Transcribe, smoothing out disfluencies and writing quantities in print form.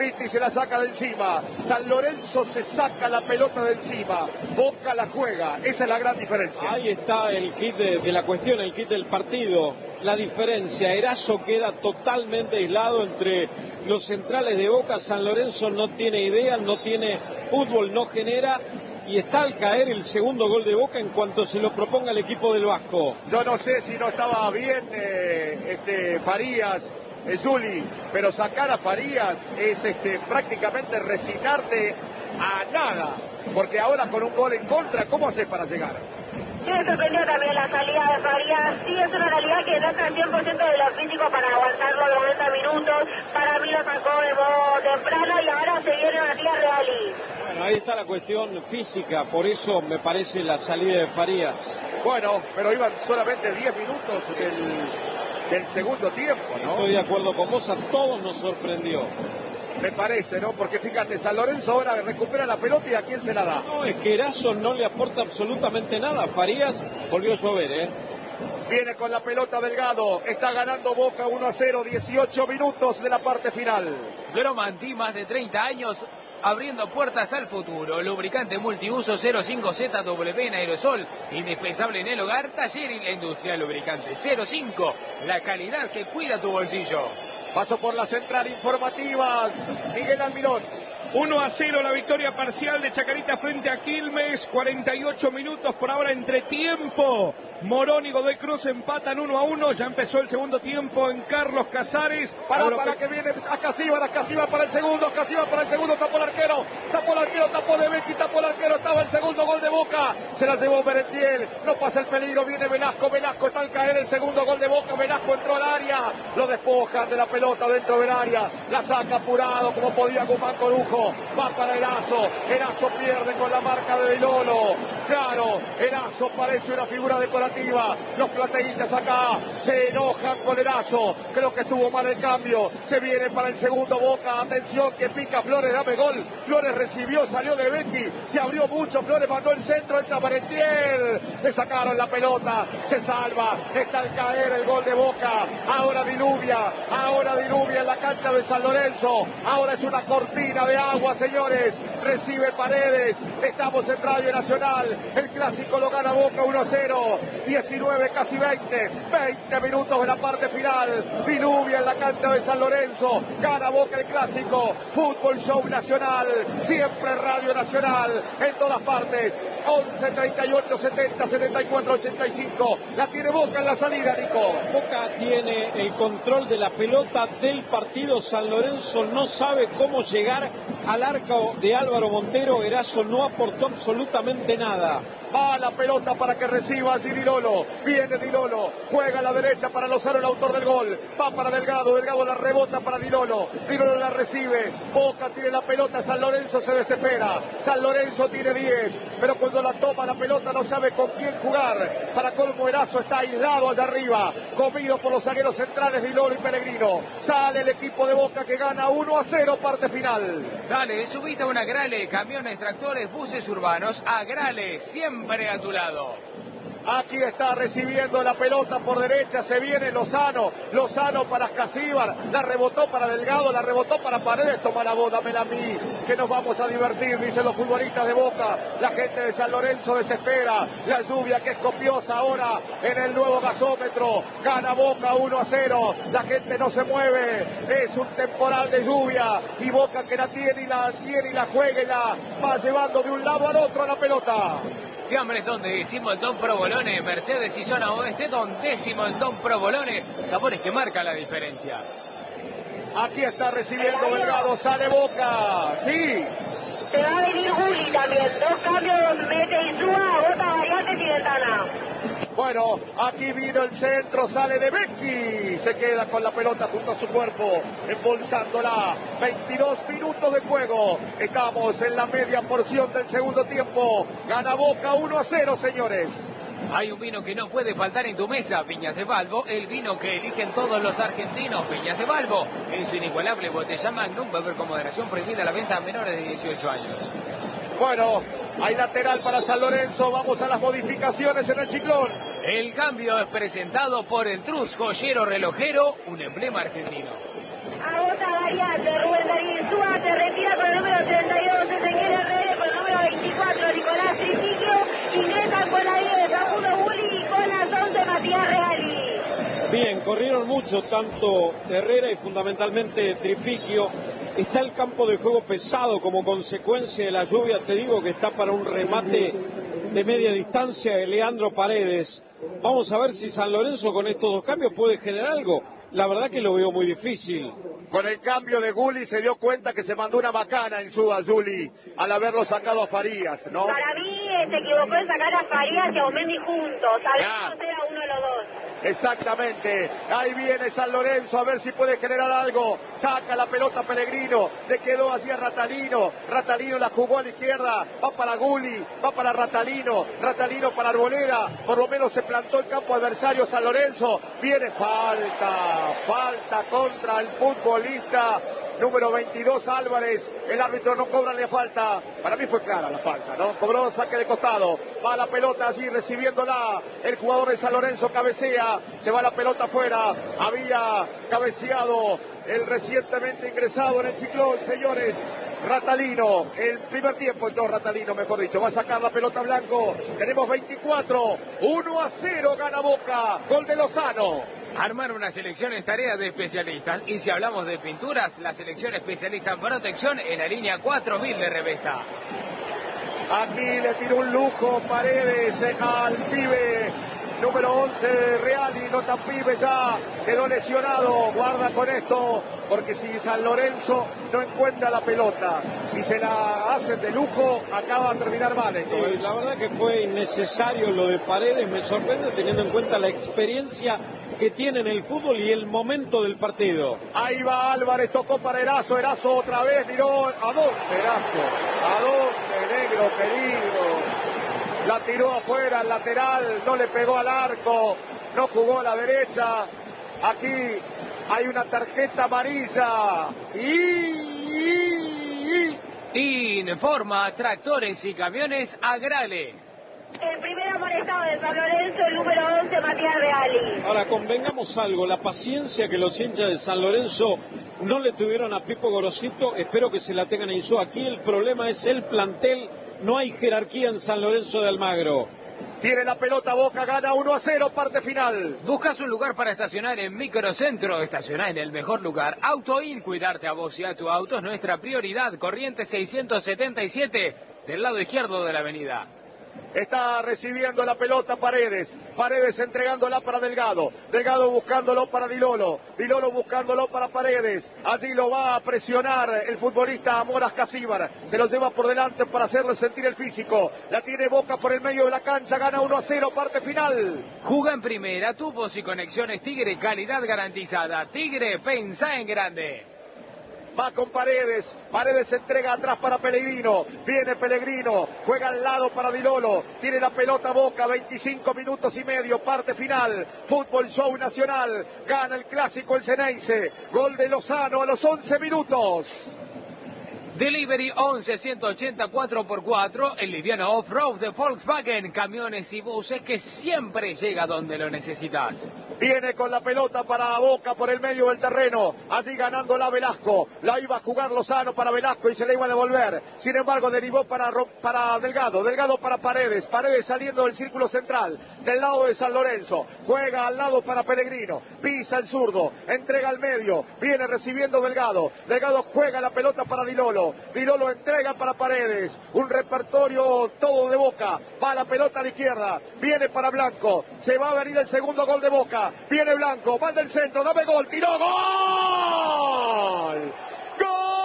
Y se la saca de encima. San Lorenzo se saca la pelota de encima. Boca la juega. Esa es la gran diferencia. Ahí está el kit de la cuestión, el kit del partido. La diferencia. Erazo queda totalmente aislado entre los centrales de Boca. San Lorenzo no tiene idea, no tiene fútbol, no genera. Y está al caer el segundo gol de Boca en cuanto se lo proponga el equipo del Vasco. Yo no sé si no estaba bien Farías, Zuli, pero sacar a Farías es prácticamente resignarte a nada, porque ahora con un gol en contra, ¿cómo haces para llegar? Sí, me sorprendió también la salida de Farías. Sí, es una realidad que no está al 100% de lo físico para aguantar los 90 minutos. Para mí lo sacó de modo temprano y ahora se viene una tía realí. Bueno, ahí está la cuestión física, por eso me parece la salida de Farías. Bueno, pero iban solamente 10 minutos del segundo tiempo, ¿no? Estoy de acuerdo con vos, a todos nos sorprendió. Me parece, ¿no? Porque fíjate, San Lorenzo ahora recupera la pelota y ¿a quién se la da? No, es que Erazo no le aporta absolutamente nada. Farías volvió a llover, ¿eh? Viene con la pelota Delgado, está ganando Boca 1-0, 18 minutos de la parte final. Gromanti, más de 30 años, abriendo puertas al futuro. Lubricante multiuso 05ZW en aerosol, indispensable en el hogar, taller y la industria. Lubricante 05, la calidad que cuida tu bolsillo. Paso por la central informativa, Miguel Almirón. 1-0 la victoria parcial de Chacarita frente a Quilmes, 48 minutos por ahora entre tiempo. Morón y Godoy Cruz empatan 1-1, ya empezó el segundo tiempo en Carlos Casares. Para que viene a Casíbar para el segundo, tapó el arquero, tapó de Becchi, tapó el arquero, estaba el segundo gol de Boca, se la llevó Merentiel, no pasa el peligro, viene Velasco está al caer el segundo gol de Boca, Velasco entró al área, lo despojan de la pelota dentro del área, la saca apurado como podía Guzmán Corujo. Va para Erazo pierde con la marca de Dilolo. Claro, Erazo parece una figura decorativa. Los plateístas acá se enojan con Erazo. Creo que estuvo mal el cambio. Se viene para el segundo Boca. Atención que pica Flores, dame gol. Flores recibió, salió de Becchi. Se abrió mucho, Flores mandó el centro, entra Merentiel. Le sacaron la pelota, se salva. Está al caer el gol de Boca. Ahora diluvia en la cancha de San Lorenzo. Ahora es una cortina de agua, señores, recibe Paredes, estamos en Radio Nacional, el clásico lo gana Boca 1-0, 19, casi 20 minutos de la parte final, diluvia en la cancha de San Lorenzo, gana Boca el clásico, fútbol show nacional, siempre Radio Nacional, en todas partes, 11, 38, 70, 74, 85, la tiene Boca en la salida, Nico. Boca tiene el control de la pelota del partido, San Lorenzo no sabe cómo llegar al arco de Álvaro Montero. Erazo no aportó absolutamente nada. Va la pelota para que reciba allí Dilolo. Viene Dilolo. Juega a la derecha para Lozano, el autor del gol. Va para Delgado. Delgado la rebota para Dilolo. Dilolo la recibe. Boca tiene la pelota. San Lorenzo se desespera. San Lorenzo tiene 10. Pero cuando la toma la pelota no sabe con quién jugar. Para colmo, Erazo está aislado allá arriba. Comido por los zagueros centrales Dilolo y Pellegrino. Sale el equipo de Boca que gana 1-0, parte final. Dale, subite a una Grale, camiones, tractores, buses urbanos. A Grale, siempre a tu lado. Aquí está recibiendo la pelota por derecha, se viene Lozano para Casíbar, la rebotó para Delgado, la rebotó para Paredes, toma la boda, dámela a mí, que nos vamos a divertir, dicen los futbolistas de Boca, la gente de San Lorenzo desespera, la lluvia que es copiosa ahora en el nuevo gasómetro, gana Boca 1-0, la gente no se mueve, es un temporal de lluvia, y Boca que la tiene y la juega y la va llevando de un lado al otro a la pelota. Fiambres Don décimo en Don Provolone, Mercedes y zona oeste, Don décimo en Don Provolone, sabores que marcan la diferencia. Aquí está recibiendo Delgado, sale Boca, sí. Se va a venir Juli también, 2 cambios, mete y suba, bota variantes y ventana. Bueno, aquí vino el centro, sale de Becchi, se queda con la pelota junto a su cuerpo, embolsándola, 22 minutos de juego, estamos en la media porción del segundo tiempo, gana Boca 1-0, señores. Hay un vino que no puede faltar en tu mesa, Viñas de Balbo, el vino que eligen todos los argentinos, Viñas de Balbo, en su inigualable botella Magnum, beber con moderación, prohibida la venta a menores de 18 años. Bueno, hay lateral para San Lorenzo, vamos a las modificaciones en el ciclón. El cambio es presentado por el Trus Joyero Relojero, un emblema argentino. Agota variante, Rubén Darío Insúa se retira con el número 32, Ezequiel Herrera con el número 24, Nicolás Tripiquio, ingresan con la 10, Facundo Bulli y con las 11, Matías Reali. Bien, corrieron mucho, tanto Herrera y fundamentalmente Tripiquio. Está el campo de juego pesado como consecuencia de la lluvia. Te digo que está para un remate de media distancia de Leandro Paredes. Vamos a ver si San Lorenzo con estos dos cambios puede generar algo. La verdad que lo veo muy difícil. Con el cambio de Gulli se dio cuenta que se mandó una macana en su Azuli al haberlo sacado a Farías, ¿no? Para mí se equivocó en sacar a Farías y a Omendi juntos. Tal vez era uno de los dos. Exactamente, ahí viene San Lorenzo a ver si puede generar algo, saca la pelota Pellegrino, le quedó así a Ratalino, Ratalino la jugó a la izquierda, va para Gulli, va para Ratalino, Ratalino para Arboleda, por lo menos se plantó el campo adversario San Lorenzo, viene falta contra el futbolista número 22 Álvarez, el árbitro no cobra la falta, para mí fue clara la falta, ¿no? Cobró saque de costado, va la pelota allí recibiéndola, el jugador de San Lorenzo cabecea, se va la pelota afuera, había cabeceado el recientemente ingresado en el Ciclón, señores, Ratalino, el primer tiempo entró Ratalino, mejor dicho, va a sacar la pelota Blanco, tenemos 24, 1-0 gana Boca, gol de Lozano. Armar una selección es tarea de especialistas y si hablamos de pinturas, la selección especialista en protección en la línea 4000 de Revesta. Aquí le tiró un lujo Paredes al pibe número 11 Reali, no tan pibe ya, quedó lesionado, guarda con esto, porque si San Lorenzo no encuentra la pelota y se la hacen de lujo, acaba de terminar mal esto. La verdad que fue innecesario lo de Paredes, me sorprende teniendo en cuenta la experiencia que tiene en el fútbol y el momento del partido. Ahí va Álvarez, tocó para Erazo otra vez, miró, ¿a dónde Erazo? ¿A dónde, negro querido? La tiró afuera, al lateral, no le pegó al arco, no jugó a la derecha. Aquí hay una tarjeta amarilla. Informa Tractores y Camiones Agrale. El primer amonestado de San Lorenzo, el número 11, Matías Reali. Ahora, convengamos algo, la paciencia que los hinchas de San Lorenzo no le tuvieron a Pipo Gorosito, espero que se la tengan en Insúa. Aquí el problema es el plantel, no hay jerarquía en San Lorenzo de Almagro. Tiene la pelota Boca, gana 1-0, parte final. ¿Buscas un lugar para estacionar en Microcentro? Estacioná en el mejor lugar. AutoIn, cuidarte a vos y a tu auto es nuestra prioridad. Corriente 677, del lado izquierdo de la avenida. Está recibiendo la pelota Paredes, Paredes entregándola para Delgado, Delgado buscándolo para Dilolo, Dilolo buscándolo para Paredes, allí lo va a presionar el futbolista Amoras Casíbar, se lo lleva por delante para hacerle sentir el físico, la tiene Boca por el medio de la cancha, gana 1-0, parte final. Juga en primera, tubos y conexiones Tigre, calidad garantizada. Tigre, pensá en grande. Va con Paredes, Paredes entrega atrás para Pellegrino, viene Pellegrino, juega al lado para Dilolo, tiene la pelota Boca, 25 minutos y medio, parte final, Fútbol Show Nacional, gana el clásico el Ceneice, gol de Lozano a los 11 minutos. Delivery 11-180 4x4, el liviano off-road de Volkswagen, camiones y buses que siempre llega donde lo necesitas. Viene con la pelota para Boca por el medio del terreno, allí ganándola Velasco, la iba a jugar Lozano para Velasco y se la iba a devolver, sin embargo derivó para Delgado, Delgado para Paredes, Paredes saliendo del círculo central, del lado de San Lorenzo, juega al lado para Pellegrino, pisa el zurdo, entrega al medio, viene recibiendo Delgado, Delgado juega la pelota para Dilolo, Dilolo entrega para Paredes, un repertorio todo de Boca, va la pelota a la izquierda, viene para Blanco, se va a venir el segundo gol de Boca, viene Blanco, va del centro, dame gol, tiró, gol